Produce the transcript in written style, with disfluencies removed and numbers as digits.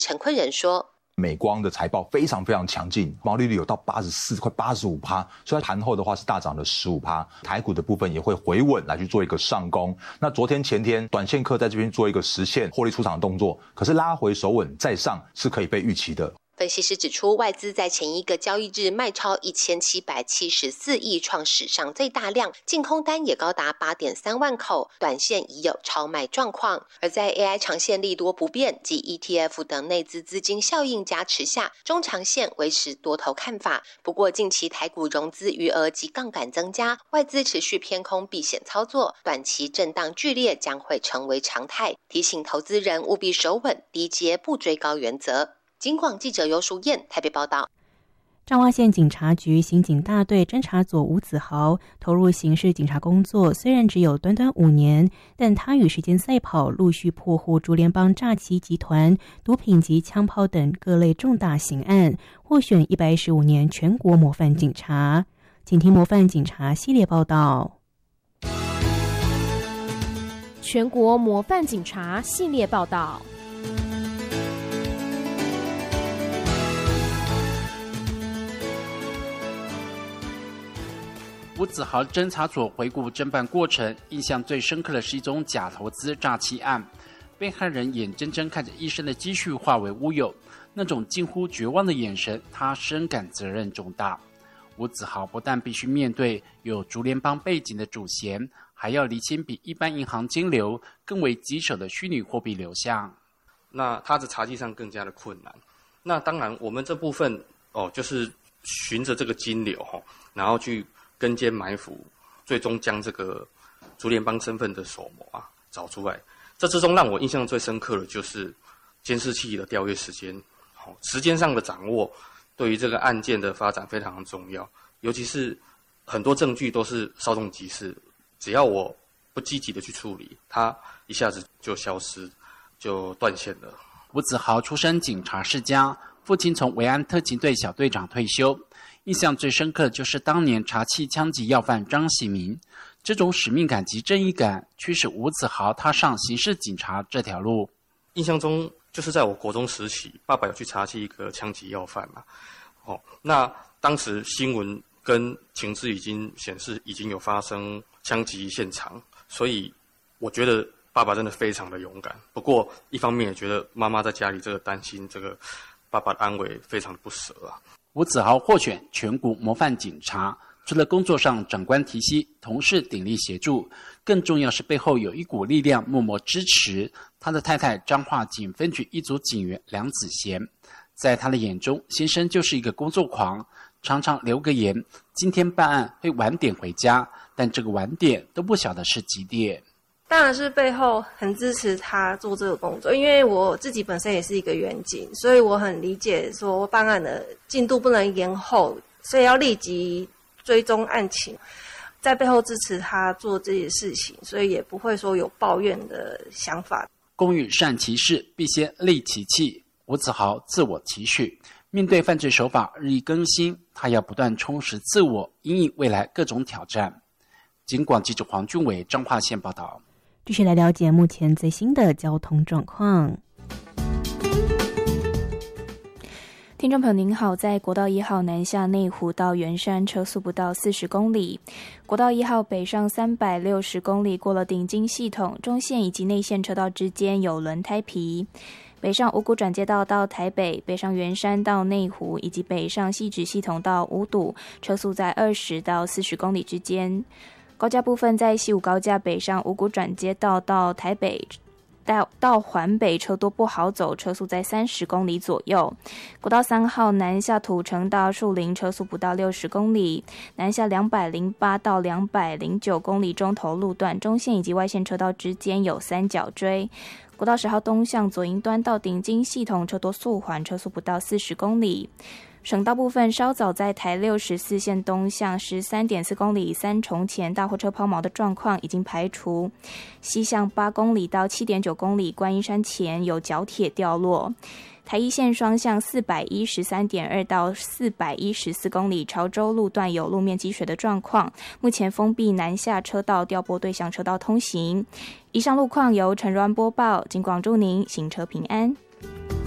陈坤仁说。 美光的财报非常非常强劲，毛利率有到84%，快85%，所以它盘后的话是大涨了15%。台股的部分也会回稳来去做一个上攻。那昨天前天短线客在这边做一个实现获利出场的动作，可是拉回守稳再上是可以被预期的。 分析师指出，外资在前一个交易日卖超1774亿，创史上最大量，净空单也高达8.3万口，短线已有超卖状况。而在 AI 长线利多不变及 ETF 等内资资金效应加持下，中长线维持多头看法。不过近期台股融资余额及杠杆增加，外资持续偏空避险操作，短期震荡剧烈将会成为常态，提醒投资人务必守稳低阶不追高原则。警广记者尤淑燕台北报道。 彰化县警察局刑警大队侦查组吴子豪投入刑事警察工作，虽然只有短短5年，但他与时间赛跑，陆续破获竹联帮诈欺集团、毒品及枪炮等各类重大刑案，获选115年全国模范警察。请听模范警察系列报道。 全国模范警察系列报道。 吴子豪侦查组回顾侦办过程，印象最深刻的是一宗假投资诈欺案。被害人眼睁睁看着一生的积蓄化为乌有，那种近乎绝望的眼神，他深感责任重大。吴子豪不但必须面对有竹联帮背景的主嫌，还要厘清比一般银行金流更为棘手的虚拟货币流向。 那他的查缉上更加的困难。那当然，我们这部分就是循着这个金流然后去跟监埋伏，最终将这个竹联帮身份的首谋找出来。这之中让我印象最深刻的就是监视器的调阅时间，时间上的掌握对于这个案件的发展非常重要。尤其是很多证据都是稍纵即逝，只要我不积极的去处理，它一下子就消失，就断线了。 吴子豪出身警察世家，父亲从维安特勤队小队长退休。印象最深刻的就是当年查缉枪击要犯张喜明，这种使命感及正义感驱使吴子豪踏上刑事警察这条路。 印象中就是在我国中时期，爸爸有去查缉一个枪击要犯嘛，那当时新闻跟情资已经显示已经有发生枪击现场，所以我觉得爸爸真的非常的勇敢。不过一方面也觉得妈妈在家里这个担心这个爸爸的安危，非常的不舍啊。 吴子豪获选全国模范警察，除了工作上长官提携，同事鼎力协助，更重要是背后有一股力量默默支持。他的太太彰化警分局一组警员梁子贤，在他的眼中，先生就是一个工作狂，常常留个言，今天办案会晚点回家，但这个晚点都不晓得是几点。 当然是背后很支持他做这个工作，因为我自己本身也是一个员警，所以我很理解说办案的进度不能延后，所以要立即追踪案情，在背后支持他做这些事情，所以也不会说有抱怨的想法。 工欲善其事，必先利其器。吴子豪自我期许，面对犯罪手法日益更新，他要不断充实自我，因应未来各种挑战。警广记者黄俊伟彰化县报道。 继续来了解目前最新的交通状况。 听众朋友您好，在国道1号南下内湖到圆山车速不到40公里，国道1号北上360公里过了顶金系统，中线以及内线车道之间有轮胎皮。北上五股转接道到台北，北上圆山到内湖，以及北上汐止系统到五堵，车速在20到40公里之间。高架部分在西武高架北上五股转接道到台北到环北车多不好走，车速在30公里左右。国道3号南下土城到树林，车速不到60公里。南下208到209公里中头路段，中线以及外线车道之间有三角锥。国道10号东向左营端到顶金系统，车多速缓，车速不到40公里。省道部分稍早在台64线东向13.4公里三重前大货车抛锚的状况已经排除，西向8公里到7.9公里观音山前有角铁掉落。台一线双向413.2到414公里潮州路段有路面积水的状况，目前封闭南下车道调拨对向车道通行。以上路况由陈若安播报，警广祝您行车平安。